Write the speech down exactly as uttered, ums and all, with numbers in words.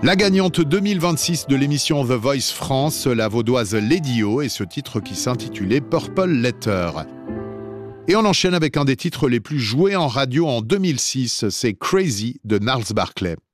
La gagnante deux mille vingt-six de l'émission The Voice France, la vaudoise Lady O, et ce titre qui s'intitulait Purple Letter. Et on enchaîne avec un des titres les plus joués en radio en deux mille six, c'est Crazy de Gnarls Barkley.